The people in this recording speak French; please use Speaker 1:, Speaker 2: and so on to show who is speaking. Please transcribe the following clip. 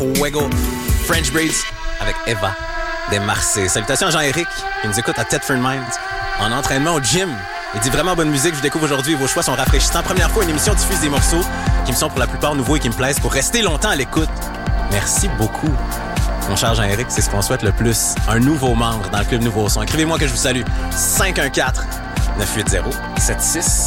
Speaker 1: Fuego. French Braids avec Eva des Marseilles. Salutations à Jean-Éric qui nous écoute à Thetford Mines en entraînement au gym. Il dit vraiment bonne musique, je découvre aujourd'hui, vos choix sont rafraîchissants. Première fois, une émission diffuse des morceaux qui me sont pour la plupart nouveaux et qui me plaisent pour rester longtemps à l'écoute. Merci beaucoup. Mon cher Jean-Éric, c'est ce qu'on souhaite le plus. Un nouveau membre dans le Club Nouveau Son. Écrivez-moi que je vous salue. 514-980-76